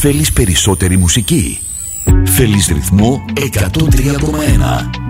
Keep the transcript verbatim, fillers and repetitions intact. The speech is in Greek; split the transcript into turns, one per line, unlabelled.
Θέλεις περισσότερη μουσική? Θέλεις ρυθμό εκατόν τρία κόμμα ένα.